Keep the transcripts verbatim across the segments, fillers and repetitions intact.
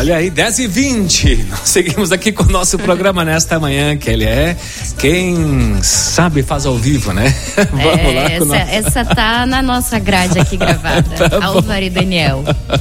Olha aí, dez e vinte. Nós seguimos aqui com o nosso programa nesta manhã, que ele é Quem Sabe Faz ao Vivo, né? Vamos é, lá. Essa, nós... essa tá na nossa grade aqui gravada. tá Álvaro e Daniel.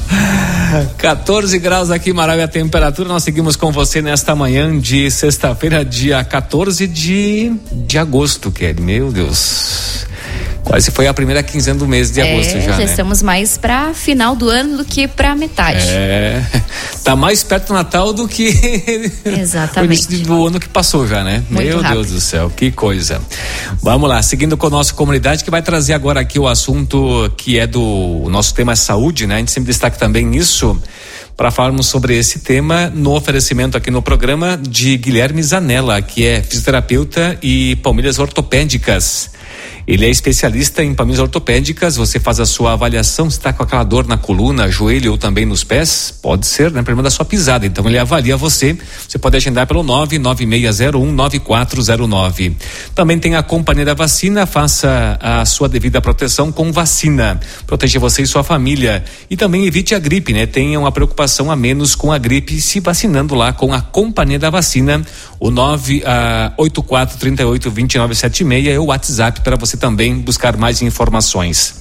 quatorze graus aqui, maravilha a temperatura. Nós seguimos com você nesta manhã de sexta-feira, dia quatorze de, de agosto, Kelly. Meu Deus. Quase foi a primeira quinzena do mês de é, agosto já, já né? estamos mais pra final do ano do que pra metade. É, tá mais perto do Natal do que Exatamente. o início do ano que passou já, né? Muito Meu rápido. Deus do céu, que coisa. Vamos lá, seguindo com a nossa comunidade, que vai trazer agora aqui o assunto que é do o nosso tema é saúde, né? A gente sempre destaca também isso, para falarmos sobre esse tema no oferecimento aqui no programa de Guilherme Zanella, que é fisioterapeuta e palmilhas ortopédicas. Ele é especialista em palmilhas ortopédicas. Você faz a sua avaliação, se está com aquela dor na coluna, joelho ou também nos pés, pode ser, né? Problema da sua pisada. Então ele avalia você. Você pode agendar pelo nove nove seis zero um nove quatro zero nove. Também tem a Companhia da Vacina. Faça a sua devida proteção com vacina. Proteja você e sua família. E também evite a gripe, né? Tenha uma preocupação a menos com a gripe se vacinando lá com a Companhia da Vacina. O nove oito quatro três oito dois nove sete seis é o WhatsApp para você também buscar mais informações.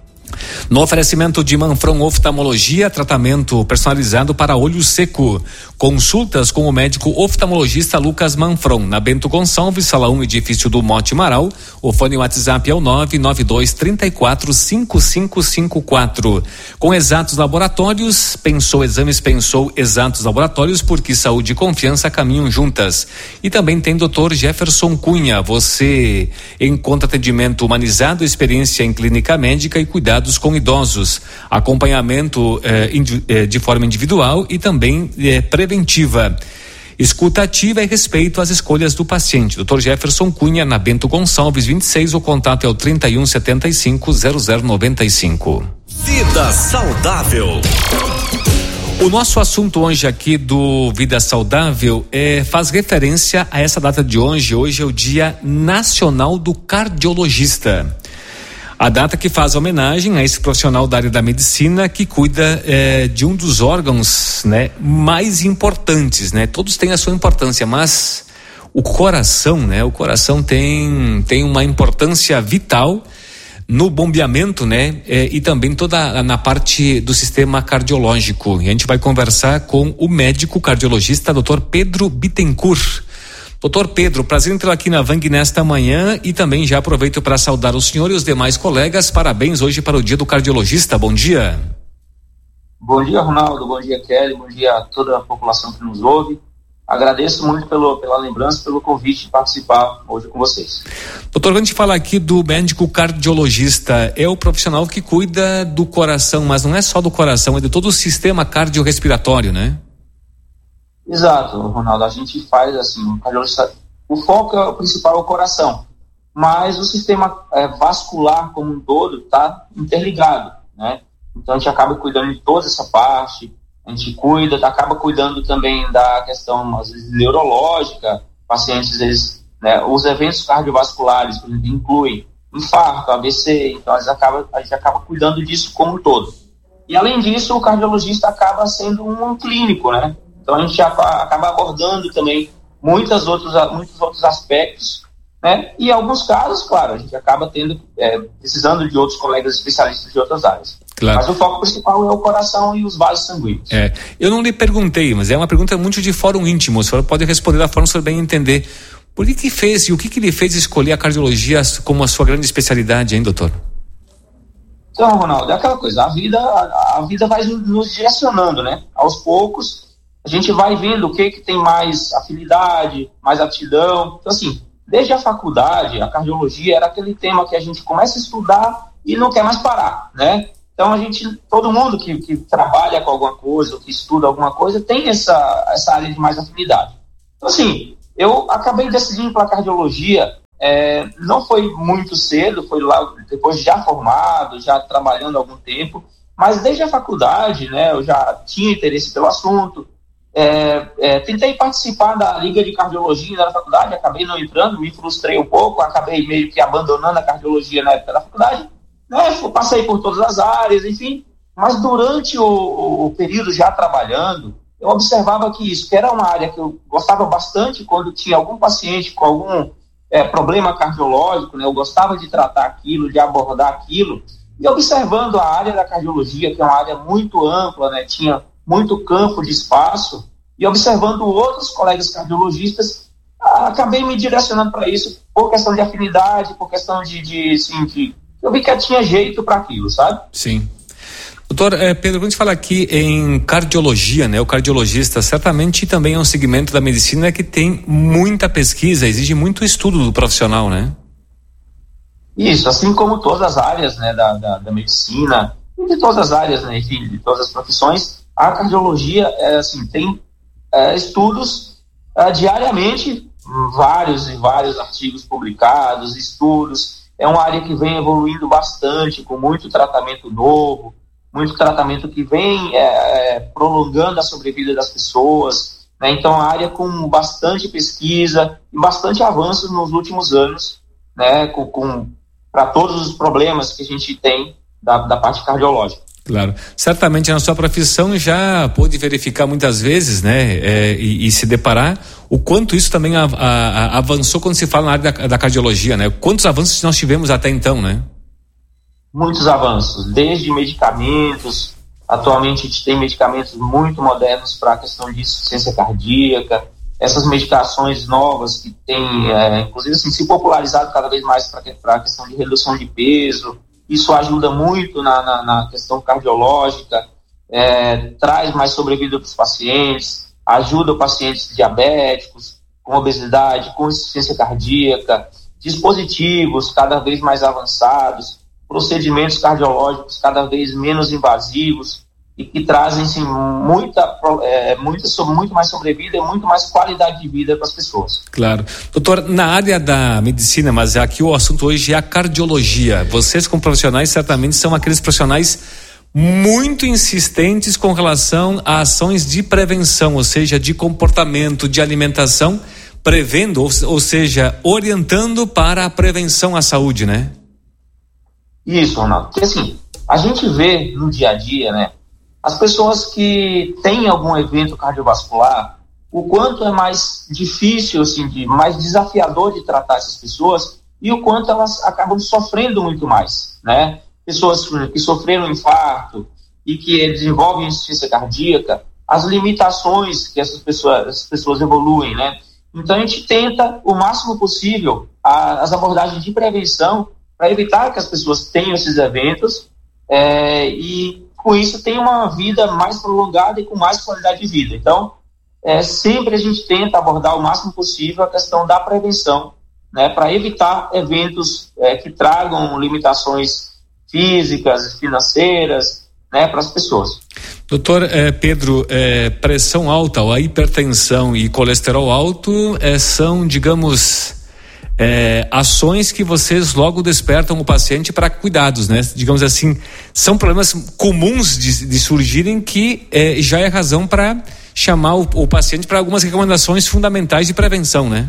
No oferecimento de Manfron Oftalmologia, tratamento personalizado para olho seco. Consultas com o médico oftalmologista Lucas Manfron, na Bento Gonçalves, sala um, edifício do Monte Maral. O fone WhatsApp é o nove nove dois três quatro cinco cinco cinco quatro. Com Exatos Laboratórios, pensou exames, pensou Exatos Laboratórios, porque saúde e confiança caminham juntas. E também tem doutor Jefferson Cunha. Você encontra atendimento humanizado, experiência em clínica médica e cuidados com idosos, acompanhamento eh, indi, eh, de forma individual e também eh, preventiva. Escuta ativa e respeito às escolhas do paciente. doutor Jefferson Cunha, na Bento Gonçalves vinte e seis, o contato é o trinta e um setenta e cinco zero zero noventa e cinco. Vida Saudável. O nosso assunto hoje aqui do Vida Saudável é, faz referência a essa data de hoje. Hoje é o Dia Nacional do Cardiologista. A data que faz homenagem a esse profissional da área da medicina que cuida eh, de um dos órgãos, né, mais importantes, né? Todos têm a sua importância, mas o coração, né? O coração tem, tem uma importância vital no bombeamento, né? Eh, e também toda na parte do sistema cardiológico. E a gente vai conversar com o médico cardiologista, doutor Pedro Bittencourt. Doutor Pedro, prazer em tê-lo aqui na Vang nesta manhã e também já aproveito para saudar o senhor e os demais colegas. Parabéns hoje para o Dia do Cardiologista. Bom dia. Bom dia, Ronaldo. Bom dia, Kelly. Bom dia a toda a população que nos ouve. Agradeço muito pelo, pela lembrança, pelo convite de participar hoje com vocês. Doutor, quando a gente fala aqui do médico cardiologista, é o profissional que cuida do coração, mas não é só do coração, é de todo o sistema cardiorrespiratório, né? Exato, Ronaldo, a gente faz assim, o cardiologista, o foco é, o principal é o coração, mas o sistema é, vascular como um todo está interligado, né? Então a gente acaba cuidando de toda essa parte, a gente cuida, acaba cuidando também da questão, às vezes, neurológica, pacientes, eles, né, os eventos cardiovasculares, por exemplo, incluem infarto, A B C, então a gente, acaba, a gente acaba cuidando disso como um todo. E além disso, o cardiologista acaba sendo um clínico, né? Então a gente acaba abordando também muitas outros, muitos outros aspectos, né? E em alguns casos, claro, a gente acaba tendo, é, precisando de outros colegas especialistas de outras áreas. Claro. Mas o foco principal é o coração e os vasos sanguíneos. É, eu não lhe perguntei, mas é uma pergunta muito de fórum íntimo. O senhor pode responder da forma que o senhor bem entender. Por que que fez e o que que lhe fez escolher a cardiologia como a sua grande especialidade, hein, doutor? Então, Ronaldo, é aquela coisa, a vida, a, a vida vai nos direcionando, né? Aos poucos, a gente vai vendo o que que tem mais afinidade, mais aptidão. Então, assim, desde a faculdade, a cardiologia era aquele tema que a gente começa a estudar e não quer mais parar, né? Então, a gente, todo mundo que, que trabalha com alguma coisa, ou que estuda alguma coisa, tem essa, essa área de mais afinidade. Então, assim, eu acabei decidindo pela cardiologia, é, não foi muito cedo, foi lá depois já formado, já trabalhando há algum tempo, mas desde a faculdade, né, eu já tinha interesse pelo assunto. É, é, tentei participar da Liga de Cardiologia na faculdade, acabei não entrando, me frustrei um pouco, acabei meio que abandonando a cardiologia na época da faculdade, né, passei por todas as áreas, enfim, mas durante o, o período já trabalhando, eu observava que isso, que era uma área que eu gostava bastante quando tinha algum paciente com algum é, problema cardiológico, né? Eu gostava de tratar aquilo, de abordar aquilo, e observando a área da cardiologia, que é uma área muito ampla, né? Tinha muito campo de espaço, e observando outros colegas cardiologistas, acabei me direcionando para isso por questão de afinidade, por questão de, de, assim, de eu vi que tinha jeito para aquilo, sabe? Sim. Doutor eh, Pedro, quando a gente fala aqui em cardiologia, né? O cardiologista certamente também é um segmento da medicina que tem muita pesquisa, exige muito estudo do profissional, né? Isso, assim como todas as áreas, né, da, da, da medicina, de todas as áreas, né, enfim, de todas as profissões, a cardiologia, é, assim, tem é, estudos é, diariamente, vários e vários artigos publicados, estudos. É uma área que vem evoluindo bastante, com muito tratamento novo, muito tratamento que vem é, prolongando a sobrevida das pessoas, né? Então, a área com bastante pesquisa e bastante avanços nos últimos anos, né? Com, com, para todos os problemas que a gente tem da, da parte cardiológica. Claro. Certamente na sua profissão já pôde verificar muitas vezes, né, é, e, e se deparar o quanto isso também a, a, a avançou quando se fala na área da, da cardiologia, né? Quantos avanços nós tivemos até então, né? Muitos avanços, desde medicamentos. Atualmente a gente tem medicamentos muito modernos para a questão de insuficiência cardíaca, essas medicações novas que têm, é, inclusive assim, se popularizado cada vez mais para a questão de redução de peso. Isso ajuda muito na, na, na questão cardiológica, é, traz mais sobrevida para os pacientes, ajuda pacientes diabéticos, com obesidade, com insuficiência cardíaca, dispositivos cada vez mais avançados, procedimentos cardiológicos cada vez menos invasivos e que trazem sim, muita, é, muita, muito mais sobrevida e muito mais qualidade de vida para as pessoas. Claro. Doutor, na área da medicina, mas aqui o assunto hoje é a cardiologia. Vocês como profissionais certamente são aqueles profissionais muito insistentes com relação a ações de prevenção, ou seja, de comportamento, de alimentação, prevendo, ou, ou seja, orientando para a prevenção à saúde, né? Isso, Ronaldo. Porque assim, a gente vê no dia a dia, né? As pessoas que têm algum evento cardiovascular, o quanto é mais difícil, assim, de, mais desafiador de tratar essas pessoas e o quanto elas acabam sofrendo muito mais, né? Pessoas que sofreram infarto e que desenvolvem insuficiência cardíaca, as limitações que essas pessoas, essas pessoas evoluem, né? Então a gente tenta, o máximo possível, a, as abordagens de prevenção para evitar que as pessoas tenham esses eventos é, e com isso tem uma vida mais prolongada e com mais qualidade de vida. Então, é, sempre a gente tenta abordar o máximo possível a questão da prevenção, né, para evitar eventos é, que tragam limitações físicas, financeiras, né, para as pessoas. Doutor eh, Pedro, eh, pressão alta, ou a hipertensão e colesterol alto eh, são, digamos... É, ações que vocês logo despertam o paciente para cuidados, né? Digamos assim, são problemas comuns de, de surgirem que é, já é razão para chamar o, o paciente para algumas recomendações fundamentais de prevenção, né?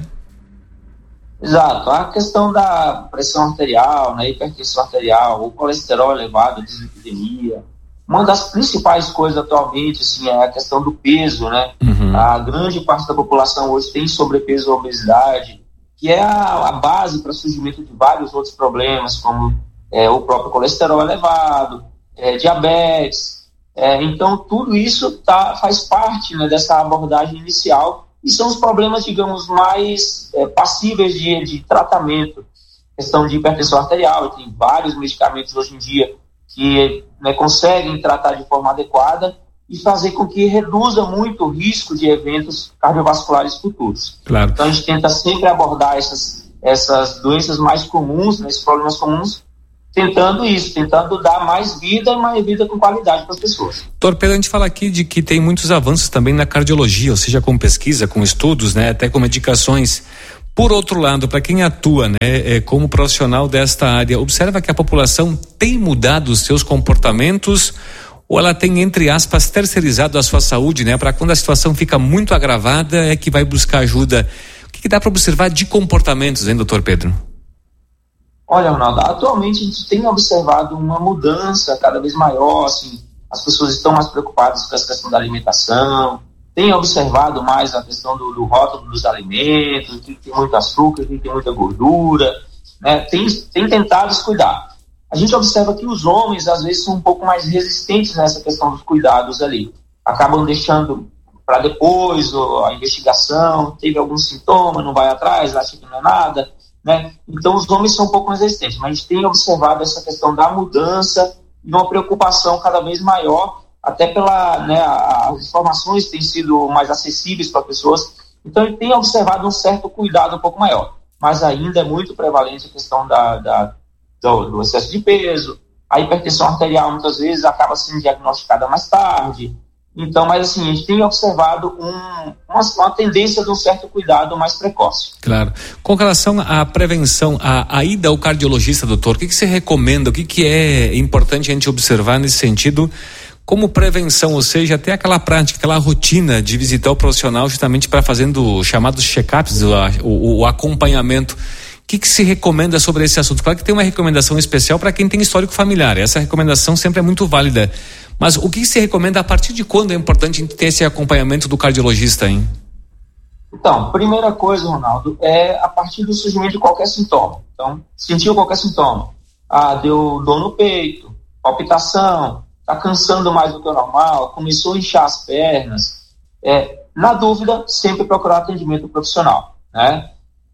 Exato. A questão da pressão arterial, né, hipertensão arterial, o colesterol elevado, a dislipidemia. Uma das principais coisas atualmente, assim, é a questão do peso, né? Uhum. A grande parte da população hoje tem sobrepeso ou obesidade, que é a, a base para o surgimento de vários outros problemas, como é, o próprio colesterol elevado, é, diabetes. É, então, tudo isso tá, faz parte, né, dessa abordagem inicial e são os problemas, digamos, mais é, passíveis de, de tratamento. Questão de hipertensão arterial, tem vários medicamentos hoje em dia que, né, conseguem tratar de forma adequada e fazer com que reduza muito o risco de eventos cardiovasculares futuros. Claro. Então a gente tenta sempre abordar essas, essas doenças mais comuns, né, esses problemas comuns, tentando isso, tentando dar mais vida e mais vida com qualidade para as pessoas. Doutor Pedro, a gente fala aqui de que tem muitos avanços também na cardiologia, ou seja, com pesquisa, com estudos, né, até com medicações. Por outro lado, para quem atua, né, é, como profissional desta área, observa que a população tem mudado os seus comportamentos ou ela tem, entre aspas, terceirizado a sua saúde, né? Para quando a situação fica muito agravada é que vai buscar ajuda. O que, que dá para observar de comportamentos, hein, doutor Pedro? Olha, Ronaldo, atualmente a gente tem observado uma mudança cada vez maior, assim, as pessoas estão mais preocupadas com essa questão da alimentação, tem observado mais a questão do, do rótulo dos alimentos, que tem muito açúcar, que tem muita gordura, né? Tem, tem tentado se cuidar. A gente observa que os homens, às vezes, são um pouco mais resistentes nessa questão dos cuidados ali. Acabam deixando para depois a investigação, teve algum sintoma, não vai atrás, acha que não é nada, né? Então, os homens são um pouco mais resistentes, mas a gente tem observado essa questão da mudança e uma preocupação cada vez maior, até pela, né, as informações têm sido mais acessíveis para pessoas, então ele tem observado um certo cuidado um pouco maior, mas ainda é muito prevalente a questão da, da, do, do excesso de peso, a hipertensão arterial muitas vezes acaba sendo diagnosticada mais tarde. Então, mas assim, a gente tem observado um, uma, uma tendência de um certo cuidado mais precoce. Claro. Com relação à prevenção, a, a ida ao cardiologista, doutor, o que, que você recomenda, o que, que é importante a gente observar nesse sentido, como prevenção, ou seja, até aquela prática, aquela rotina de visitar o profissional justamente para fazendo chamados check-ups, o, o, o acompanhamento. O que, que se recomenda sobre esse assunto? Claro que tem uma recomendação especial para quem tem histórico familiar, essa recomendação sempre é muito válida. Mas o que se recomenda, a partir de quando é importante a gente ter esse acompanhamento do cardiologista, hein? Então, primeira coisa, Ronaldo, é a partir do surgimento de qualquer sintoma. Então, sentiu qualquer sintoma, ah, deu dor no peito, palpitação, está cansando mais do que o normal, começou a inchar as pernas, é, na dúvida, sempre procurar atendimento profissional, né?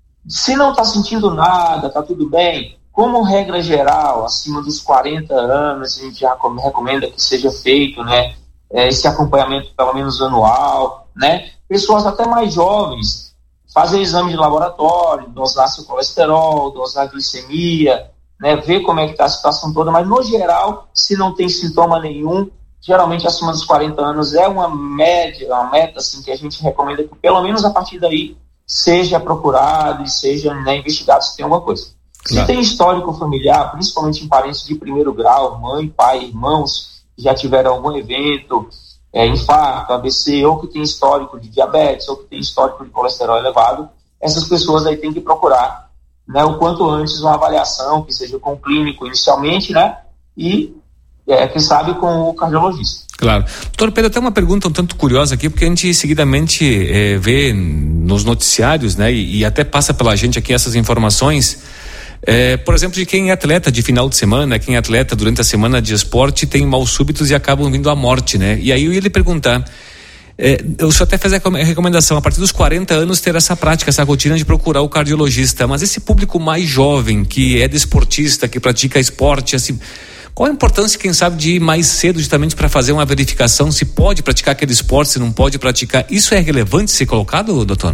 Se não está sentindo nada, está tudo bem, como regra geral, acima dos quarenta anos, a gente já recomenda que seja feito, né, esse acompanhamento pelo menos anual, né? Pessoas até mais jovens, fazer exame de laboratório, dosar seu colesterol, dosar a glicemia, né, ver como é que está a situação toda, mas no geral, se não tem sintoma nenhum, geralmente acima dos quarenta anos é uma média, uma meta assim, que a gente recomenda que pelo menos a partir daí seja procurado e seja, né, investigado se tem alguma coisa. Claro. Se tem histórico familiar, principalmente em parentes de primeiro grau, mãe, pai, irmãos, que já tiveram algum evento, é, infarto, A B C, ou que tem histórico de diabetes, ou que tem histórico de colesterol elevado, essas pessoas aí têm que procurar, né, o quanto antes uma avaliação, que seja com o clínico inicialmente, né, e, é, quem sabe, com o cardiologista. Claro. Doutor Pedro, até uma pergunta um tanto curiosa aqui, porque a gente seguidamente é, vê nos noticiários, né, e, e até passa pela gente aqui essas informações. É, por exemplo, de quem é atleta de final de semana, quem é atleta durante a semana de esporte tem mal súbitos e acabam vindo à morte, né? E aí eu ia lhe perguntar, é, o senhor até fez a recomendação, a partir dos quarenta anos ter essa prática, essa rotina de procurar o cardiologista, mas esse público mais jovem, que é desportista, que pratica esporte, assim, qual a importância, quem sabe, de ir mais cedo justamente para fazer uma verificação se pode praticar aquele esporte, se não pode praticar? Isso é relevante ser colocado, doutor?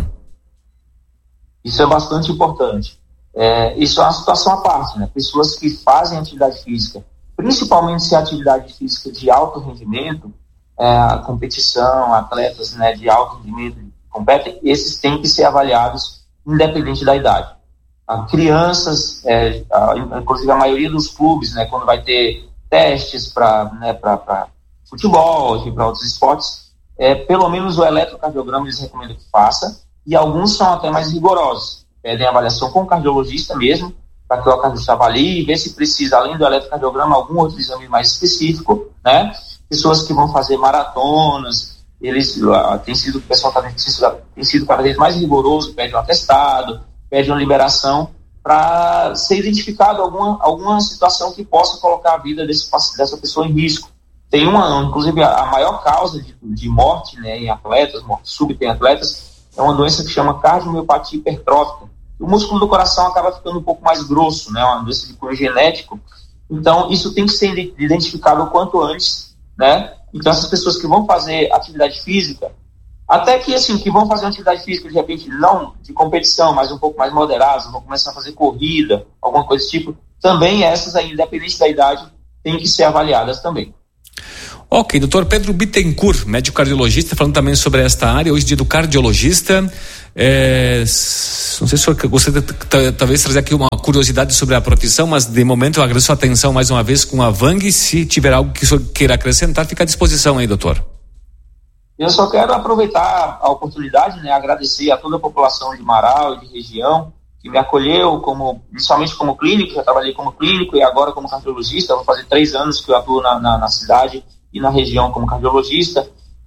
Isso é bastante importante. É, isso é uma situação à parte, né? Pessoas que fazem atividade física, principalmente se é atividade física de alto rendimento, é, a competição, atletas, né, de alto rendimento competem, esses têm que ser avaliados independente da idade. A crianças, é, a, inclusive a maioria dos clubes, né, quando vai ter testes para, né, para futebol, para outros esportes, é, pelo menos o eletrocardiograma eles recomendam que faça, e alguns são até mais rigorosos. Pedem avaliação com o cardiologista mesmo, para que o cardiologista avalie e ver se precisa, além do eletrocardiograma, algum outro exame mais específico, né? Pessoas que vão fazer maratonas, eles, uh, tem sido, o pessoal tá, tem, sido, tem sido cada vez mais rigoroso, pede um atestado, pede uma liberação, para ser identificado alguma, alguma situação que possa colocar a vida desse, dessa pessoa em risco. Tem uma, inclusive, a, a maior causa de, de morte, né, em atletas, morte súbita em atletas, é uma doença que chama cardiomiopatia hipertrófica. O músculo do coração acaba ficando um pouco mais grosso, né? Uma doença de cunho genético. Então, isso tem que ser identificado o quanto antes, né? Então, essas pessoas que vão fazer atividade física, até que, assim, que vão fazer atividade física, de repente, não de competição, mas um pouco mais moderadas, vão começar a fazer corrida, alguma coisa desse tipo, também essas aí, independente da idade, têm que ser avaliadas também. Ok, doutor Pedro Bittencourt, médico cardiologista, falando também sobre esta área, hoje dia do cardiologista. É, não sei se o senhor gostaria de talvez trazer aqui uma curiosidade sobre a profissão, mas de momento eu agradeço a atenção mais uma vez com a Vang. Se tiver algo que o senhor queira acrescentar, fica à disposição aí, doutor. Eu só quero aproveitar a oportunidade, né, agradecer a toda a população de Marau e de região que me acolheu, como, principalmente como clínico, já trabalhei como clínico e agora como cardiologista. Vou fazer três anos que eu atuo na, na, na cidade e na região como cardiologista.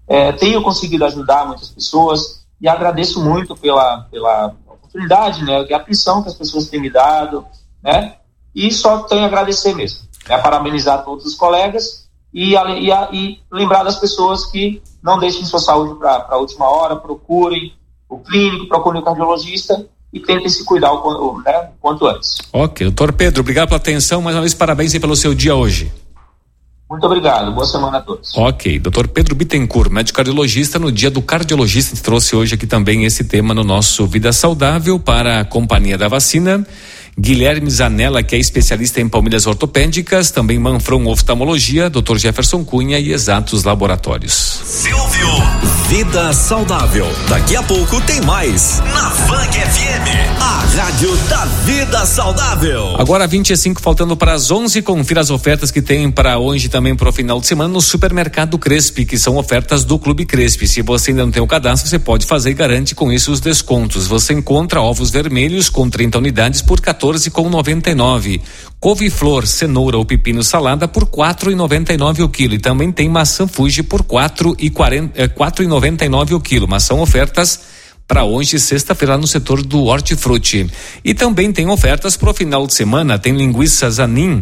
É, tenho conseguido ajudar muitas pessoas e agradeço muito pela, pela oportunidade, né, e a atenção que as pessoas têm me dado, né, e só tenho a agradecer mesmo, né, parabenizar todos os colegas e, e, e lembrar das pessoas que não deixem sua saúde para a última hora, procurem o clínico, procurem o cardiologista e tentem se cuidar o, o, né, o quanto antes. Ok, doutor Pedro, obrigado pela atenção, mais uma vez parabéns aí pelo seu dia hoje. Muito obrigado, boa semana a todos. Ok, doutor Pedro Bittencourt, médico cardiologista, no dia do cardiologista, a gente trouxe hoje aqui também esse tema no nosso Vida Saudável para a Companhia da Vacina. Guilherme Zanella, que é especialista em palmilhas ortopédicas, também Manfron Oftalmologia, doutor Jefferson Cunha e Exatos Laboratórios. Silvio, Vida Saudável. Daqui a pouco tem mais na Fang F M, a rádio da Vida Saudável. Agora vinte e cinco, faltando para as onze, confira as ofertas que tem para hoje e também para o final de semana no Supermercado Crespi, que são ofertas do Clube Crespi. Se você ainda não tem o cadastro, você pode fazer e garante com isso os descontos. Você encontra ovos vermelhos com trinta unidades por quatorze reais e noventa e nove centavos. Couve-flor, cenoura ou pepino salada por quatro reais e noventa e nove centavos o quilo. E também tem maçã Fuji por quatro reais e noventa e nove centavos o quilo. Mas são ofertas para hoje, sexta-feira, no setor do hortifruti. E também tem ofertas para o final de semana. Tem linguiça Zanin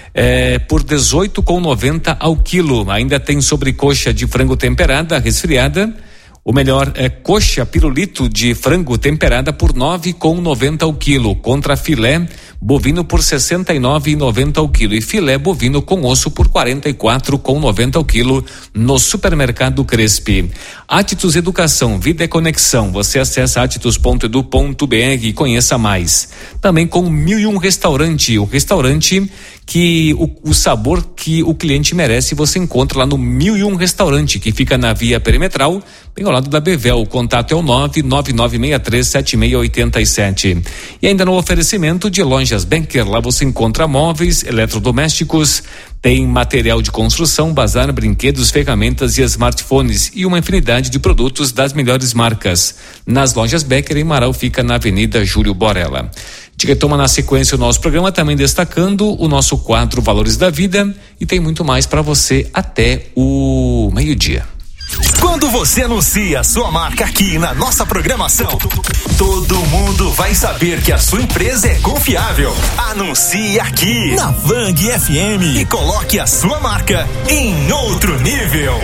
É, por dezoito reais e noventa centavos ao quilo. Ainda tem sobrecoxa de frango temperada, resfriada. O melhor é coxa pirulito de frango temperada por nove reais e noventa centavos ao quilo. Contra filé bovino por sessenta e nove reais e noventa centavos ao quilo. E filé bovino com osso por quarenta e quatro reais e noventa centavos ao quilo no Supermercado Crespi. Atitus Educação, Vida e Conexão. Você acessa atitus ponto edu ponto br e conheça mais. Também com Mil e Um Restaurante, o restaurante que o, o sabor que o cliente merece você encontra lá no Mil e Um Restaurante, que fica na Via Perimetral, bem ao lado da Bevel. O contato é o nove nove nove seis três sete seis oito sete. E ainda no oferecimento de Lojas Benker, lá você encontra móveis, eletrodomésticos, tem material de construção, bazar, brinquedos, ferramentas e smartphones e uma infinidade de produtos das melhores marcas. Nas Lojas Becker, em Marau, fica na Avenida Júlio Borella. A gente retoma na sequência o nosso programa, também destacando o nosso quadro Valores da Vida, e tem muito mais para você até o meio-dia. Quando você anuncia a sua marca aqui na nossa programação, todo mundo vai saber que a sua empresa é confiável. Anuncie aqui na Fang F M e coloque a sua marca em outro nível.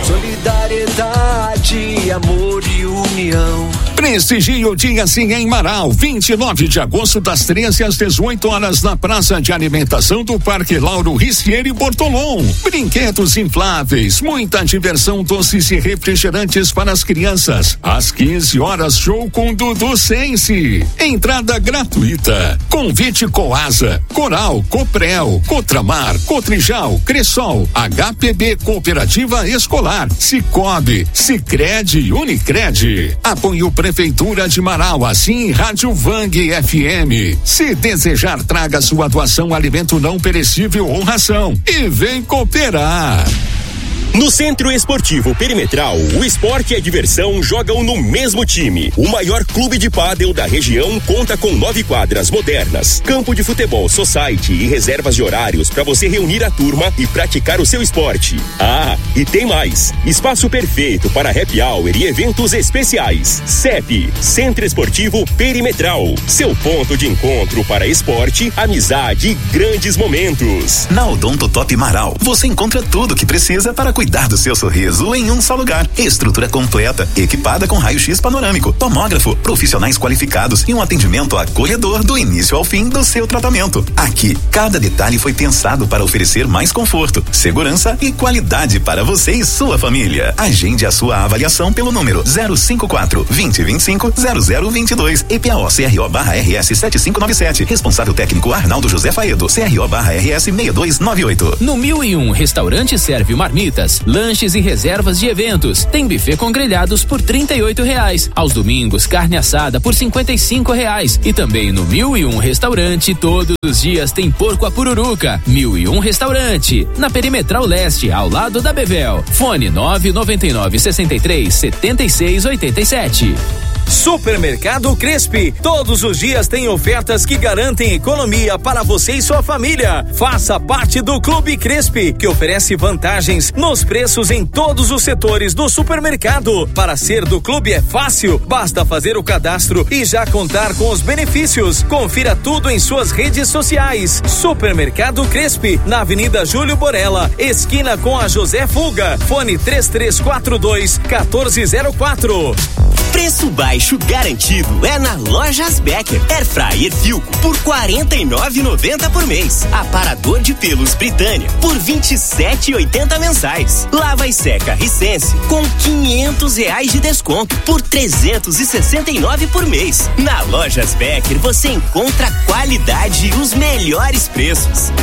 Solidariedade, amor e união. Prestigie o dia sim em Marau, vinte e nove de agosto, das treze às dezoito horas, na Praça de Alimentação do Parque Lauro Ristieri Bortolom. Brinquedos infláveis, muita diversão, doces e refrigerantes para as crianças. Às quinze horas, show com Dudu Sense. Entrada gratuita. Convite Coasa, Coral, Coprel, Cotramar, Cotrijal, Cressol, H P B Cooperativa Escolar, Cicobi, Sicredi e Unicred. Apoio Prefeitura de Marau, assim Rádio Fang F M. Se desejar, traga sua doação, alimento não perecível ou ração e vem cooperar. No Centro Esportivo Perimetral, o esporte e a diversão jogam no mesmo time. O maior clube de pádel da região conta com nove quadras modernas, campo de futebol society e reservas de horários para você reunir a turma e praticar o seu esporte. Ah, e tem mais. Espaço perfeito para happy hour e eventos especiais. C E P, Centro Esportivo Perimetral. Seu ponto de encontro para esporte, amizade e grandes momentos. Na Odonto Top Marau, você encontra tudo que precisa para cuidar Cuidar do seu sorriso em um só lugar. Estrutura completa, equipada com raio-x panorâmico, tomógrafo, profissionais qualificados e um atendimento acolhedor do início ao fim do seu tratamento. Aqui, cada detalhe foi pensado para oferecer mais conforto, segurança e qualidade para você e sua família. Agende a sua avaliação pelo número zero cinco quatro, vinte, vinte e cinco, zero zero vinte e dois. E P A O C R O barra R S sete cinco nove sete. Responsável técnico Arnaldo José Faedo, C R O barra R S seis dois nove oito. No Mil e Um Restaurante serve marmitas, lanches e reservas de eventos. Tem buffet com grelhados por trinta e oito reais. Aos domingos, carne assada por cinquenta e cinco reais. E também no Mil e Um Restaurante, todos os dias tem porco à pururuca. Mil e Um Restaurante, na Perimetral Leste, ao lado da Bevel. Fone nove nove nove, sessenta e três, setenta e seis, oitenta e sete. Supermercado Crespi. Todos os dias tem ofertas que garantem economia para você e sua família. Faça parte do Clube Crespi, que oferece vantagens nos preços em todos os setores do supermercado. Para ser do clube é fácil, basta fazer o cadastro e já contar com os benefícios. Confira tudo em suas redes sociais. Supermercado Crespi, na Avenida Júlio Borella, esquina com a José Fuga. Fone três três quatro dois, um quatro zero quatro. Preço baixo garantido é na Lojas Becker. Air Fryer Filco por quarenta e nove reais e noventa centavos por mês. Aparador de pelos Britânia por vinte e sete reais e oitenta centavos mensais. Lava e seca Hisense com quinhentos reais de desconto por trezentos e sessenta e nove reais por mês. Na Lojas Becker você encontra qualidade e os melhores preços.